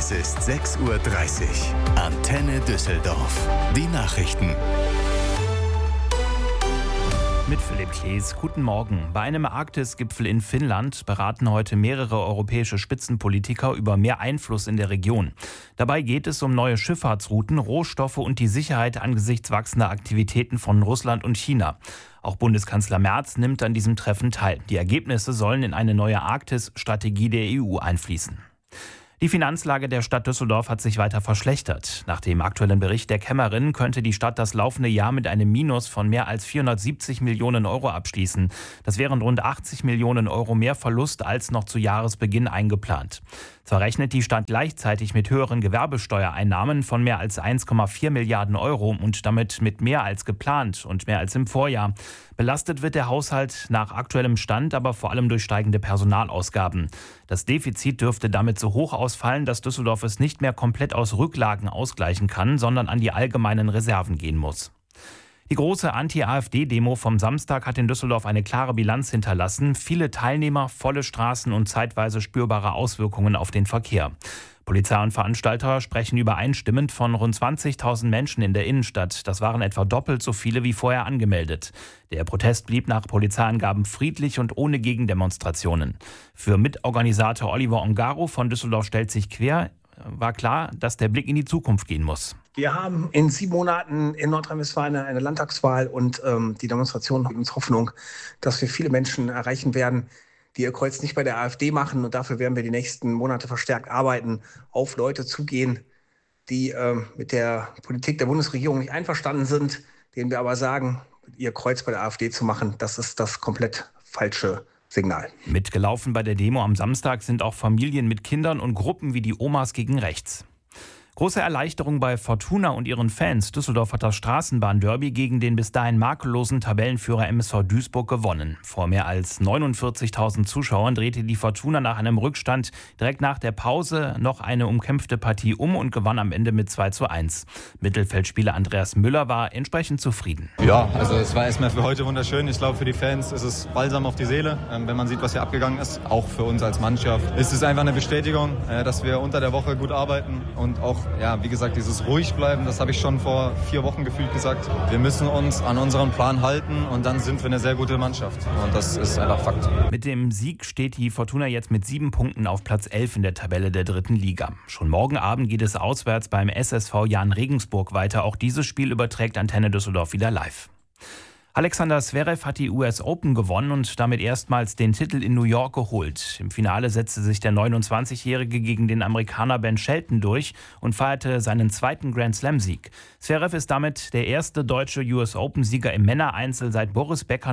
Es ist 6:30 Uhr. Antenne Düsseldorf. Die Nachrichten. Mit Philipp Klees, guten Morgen. Bei einem Arktis-Gipfel in Finnland beraten heute mehrere europäische Spitzenpolitiker über mehr Einfluss in der Region. Dabei geht es um neue Schifffahrtsrouten, Rohstoffe und die Sicherheit angesichts wachsender Aktivitäten von Russland und China. Auch Bundeskanzler Merz nimmt an diesem Treffen teil. Die Ergebnisse sollen in eine neue Arktis-Strategie der EU einfließen. Die Finanzlage der Stadt Düsseldorf hat sich weiter verschlechtert. Nach dem aktuellen Bericht der Kämmerin könnte die Stadt das laufende Jahr mit einem Minus von mehr als 470 Millionen Euro abschließen. Das wären rund 80 Millionen Euro mehr Verlust als noch zu Jahresbeginn eingeplant. Zwar rechnet die Stadt gleichzeitig mit höheren Gewerbesteuereinnahmen von mehr als 1,4 Milliarden Euro und damit mit mehr als geplant und mehr als im Vorjahr. Belastet wird der Haushalt nach aktuellem Stand aber vor allem durch steigende Personalausgaben. Das Defizit dürfte damit so hoch ausfallen, dass Düsseldorf es nicht mehr komplett aus Rücklagen ausgleichen kann, sondern an die allgemeinen Reserven gehen muss. Die große Anti-AfD-Demo vom Samstag hat in Düsseldorf eine klare Bilanz hinterlassen. Viele Teilnehmer, volle Straßen und zeitweise spürbare Auswirkungen auf den Verkehr. Polizei und Veranstalter sprechen übereinstimmend von rund 20.000 Menschen in der Innenstadt. Das waren etwa doppelt so viele wie vorher angemeldet. Der Protest blieb nach Polizeiangaben friedlich und ohne Gegendemonstrationen. Für Mitorganisator Oliver Ongaro von Düsseldorf stellt sich quer, war klar, dass der Blick in die Zukunft gehen muss. Wir haben in 7 Monaten in Nordrhein-Westfalen eine Landtagswahl und die Demonstration gibt uns Hoffnung, dass wir viele Menschen erreichen werden, die ihr Kreuz nicht bei der AfD machen. Und dafür werden wir die nächsten Monate verstärkt arbeiten, auf Leute zugehen, die mit der Politik der Bundesregierung nicht einverstanden sind, denen wir aber sagen, ihr Kreuz bei der AfD zu machen, das ist das komplett falsche Signal. Mitgelaufen bei der Demo am Samstag sind auch Familien mit Kindern und Gruppen wie die Omas gegen Rechts. Große Erleichterung bei Fortuna und ihren Fans. Düsseldorf hat das Straßenbahnderby gegen den bis dahin makellosen Tabellenführer MSV Duisburg gewonnen. Vor mehr als 49.000 Zuschauern drehte die Fortuna nach einem Rückstand direkt nach der Pause noch eine umkämpfte Partie um und gewann am Ende mit 2:1. Mittelfeldspieler Andreas Müller war entsprechend zufrieden. Ja, also es war erstmal für heute wunderschön. Ich glaube, für die Fans ist es Balsam auf die Seele, wenn man sieht, was hier abgegangen ist. Auch für uns als Mannschaft ist es einfach eine Bestätigung, dass wir unter der Woche gut arbeiten und auch, ja, wie gesagt, dieses ruhig bleiben, das habe ich schon vor 4 Wochen gefühlt gesagt. Wir müssen uns an unseren Plan halten und dann sind wir eine sehr gute Mannschaft. Und das ist einfach Fakt. Mit dem Sieg steht die Fortuna jetzt mit 7 Punkten auf Platz 11 in der Tabelle der 3. Liga. Schon morgen Abend geht es auswärts beim SSV Jahn Regensburg weiter. Auch dieses Spiel überträgt Antenne Düsseldorf wieder live. Alexander Zverev hat die US Open gewonnen und damit erstmals den Titel in New York geholt. Im Finale setzte sich der 29-Jährige gegen den Amerikaner Ben Shelton durch und feierte seinen 2. Grand-Slam-Sieg. Zverev ist damit der erste deutsche US Open-Sieger im Männereinzel seit Boris Becker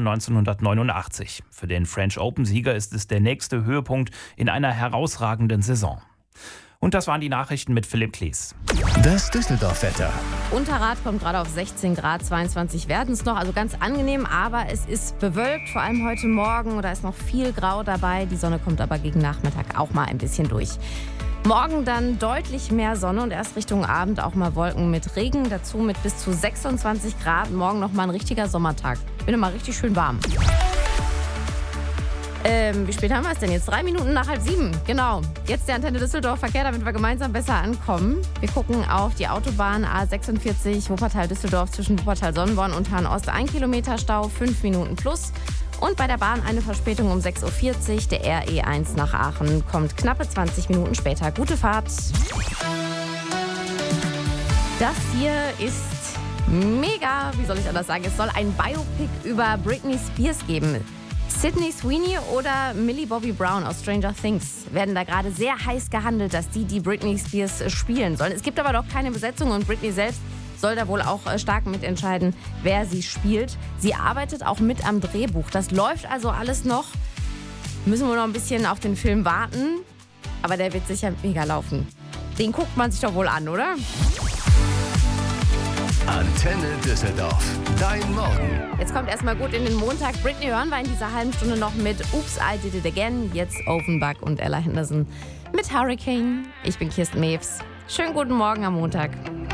1989. Für den French Open-Sieger ist es der nächste Höhepunkt in einer herausragenden Saison. Und das waren die Nachrichten mit Philipp Klees. Das Düsseldorf-Wetter. Unterrad kommt gerade auf 16 Grad, 22 werden es noch, also ganz angenehm, aber es ist bewölkt, vor allem heute Morgen, da ist noch viel Grau dabei, die Sonne kommt aber gegen Nachmittag auch mal ein bisschen durch. Morgen dann deutlich mehr Sonne und erst Richtung Abend auch mal Wolken mit Regen, dazu mit bis zu 26 Grad, morgen noch mal ein richtiger Sommertag, wird mal richtig schön warm. Wie spät haben wir es denn jetzt? 3 Minuten nach 6:30. Genau. Jetzt der Antenne Düsseldorf Verkehr, damit wir gemeinsam besser ankommen. Wir gucken auf die Autobahn A46 Wuppertal-Düsseldorf zwischen Wuppertal-Sonnenborn und Hahn-Ost. 1 Kilometer Stau, 5 Minuten plus. Und bei der Bahn eine Verspätung um 6:40 Uhr. Der RE1 nach Aachen kommt knappe 20 Minuten später. Gute Fahrt. Das hier ist mega. Wie soll ich anders sagen? Es soll ein Biopic über Britney Spears geben. Sydney Sweeney oder Millie Bobby Brown aus Stranger Things werden da gerade sehr heiß gehandelt, dass die Britney Spears spielen sollen. Es gibt aber noch keine Besetzung und Britney selbst soll da wohl auch stark mitentscheiden, wer sie spielt. Sie arbeitet auch mit am Drehbuch. Das läuft also alles noch. Müssen wir noch ein bisschen auf den Film warten, aber der wird sicher mega laufen. Den guckt man sich doch wohl an, oder? Antenne Düsseldorf. Dein Morgen. Jetzt kommt erstmal gut in den Montag. Britney hören wir in dieser halben Stunde noch mit Oops, I Did It Again. Jetzt Offenbach und Ella Henderson mit Hurricane. Ich bin Kirsten Mewes. Schönen guten Morgen am Montag.